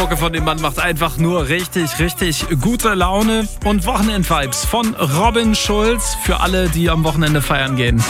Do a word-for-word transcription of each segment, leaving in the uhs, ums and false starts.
Mucke von dem Mann macht einfach nur richtig, richtig gute Laune. Und Wochenend-Vibes von Robin Schulz für alle, die am Wochenende feiern gehen.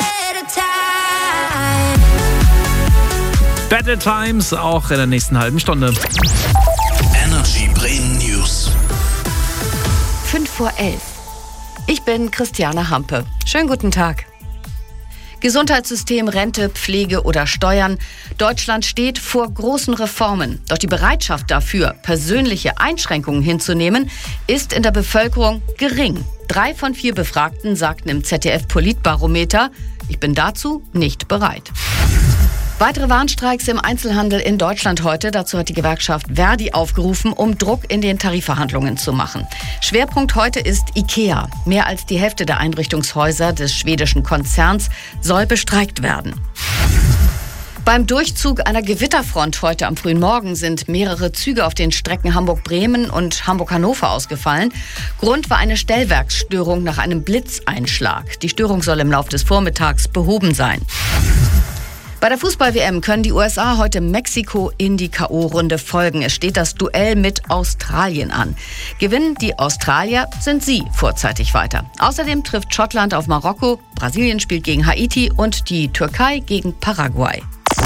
Better Times auch in der nächsten halben Stunde. Energy Bremen News. fünf vor elf. Ich bin Christiane Hampe. Schönen guten Tag. Gesundheitssystem, Rente, Pflege oder Steuern. Deutschland steht vor großen Reformen. Doch die Bereitschaft dafür, persönliche Einschränkungen hinzunehmen, ist in der Bevölkerung gering. Drei von vier Befragten sagten im Z D F-Politbarometer, ich bin dazu nicht bereit. Weitere Warnstreiks im Einzelhandel in Deutschland heute. Dazu hat die Gewerkschaft Verdi aufgerufen, um Druck in den Tarifverhandlungen zu machen. Schwerpunkt heute ist IKEA. Mehr als die Hälfte der Einrichtungshäuser des schwedischen Konzerns soll bestreikt werden. Beim Durchzug einer Gewitterfront heute am frühen Morgen sind mehrere Züge auf den Strecken Hamburg-Bremen und Hamburg-Hannover ausgefallen. Grund war eine Stellwerksstörung nach einem Blitzeinschlag. Die Störung soll im Laufe des Vormittags behoben sein. Bei der Fußball-W M können die U S A heute Mexiko in die K O-Runde folgen. Es steht das Duell mit Australien an. Gewinnen die Australier, sind sie vorzeitig weiter. Außerdem trifft Schottland auf Marokko, Brasilien spielt gegen Haiti und die Türkei gegen Paraguay.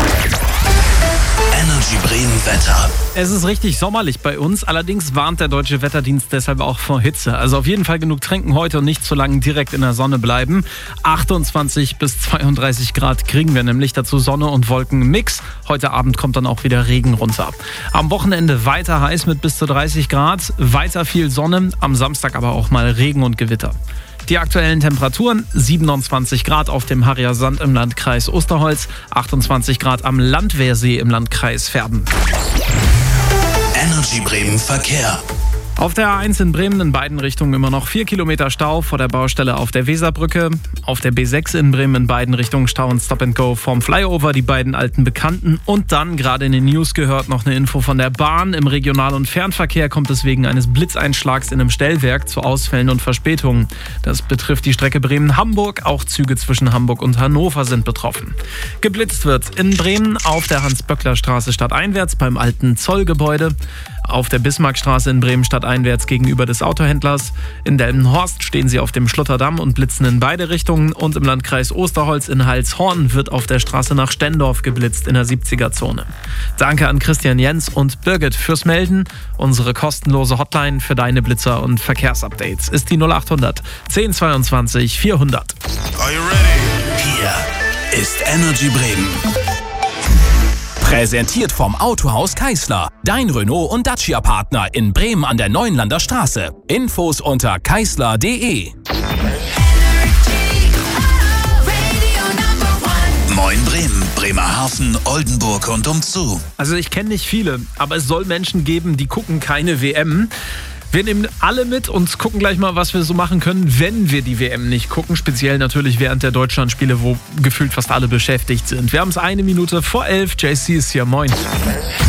Energy Bremen Wetter. Es ist richtig sommerlich bei uns, allerdings warnt der Deutsche Wetterdienst deshalb auch vor Hitze. Also auf jeden Fall genug trinken heute und nicht zu lange direkt in der Sonne bleiben. achtundzwanzig bis zweiunddreißig Grad kriegen wir nämlich, dazu Sonne und Wolkenmix. Heute Abend kommt dann auch wieder Regen runter. Am Wochenende weiter heiß mit bis zu dreißig Grad, weiter viel Sonne, am Samstag aber auch mal Regen und Gewitter. Die aktuellen Temperaturen: siebenundzwanzig Grad auf dem Harrier Sand im Landkreis Osterholz, achtundzwanzig Grad am Landwehrsee im Landkreis Verden. Energy Bremen Verkehr. Auf der A eins in Bremen in beiden Richtungen immer noch vier Kilometer Stau vor der Baustelle auf der Weserbrücke. Auf der B sechs in Bremen in beiden Richtungen Stau und Stop and Go vom Flyover, die beiden alten Bekannten. Und dann, gerade in den News gehört, noch eine Info von der Bahn. Im Regional- und Fernverkehr kommt es wegen eines Blitzeinschlags in einem Stellwerk zu Ausfällen und Verspätungen. Das betrifft die Strecke Bremen-Hamburg. Auch Züge zwischen Hamburg und Hannover sind betroffen. Geblitzt wird in Bremen auf der Hans-Böckler-Straße stadteinwärts beim alten Zollgebäude. Auf der Bismarckstraße in Bremen stadteinwärts gegenüber des Autohändlers. In Delmenhorst stehen sie auf dem Schlotterdamm und blitzen in beide Richtungen. Und im Landkreis Osterholz in Heilshorn wird auf der Straße nach Stendorf geblitzt in der siebziger-Zone. Danke an Christian Jens und Birgit fürs Melden. Unsere kostenlose Hotline für deine Blitzer und Verkehrsupdates ist die null achthundert zehn zweiundzwanzig vierhundert. Are you ready? Hier ist Energy Bremen. Präsentiert vom Autohaus Keisler. Dein Renault- und Dacia-Partner in Bremen an der Neuenlander Straße. Infos unter keisler punkt de. Moin Bremen, Bremerhaven, Oldenburg und umzu. Also ich kenne nicht viele, aber es soll Menschen geben, die gucken keine W M. Wir nehmen alle mit und gucken gleich mal, was wir so machen können, wenn wir die W M nicht gucken. Speziell natürlich während der Deutschlandspiele, wo gefühlt fast alle beschäftigt sind. Wir haben es eine Minute vor elf. J C ist hier. Moin.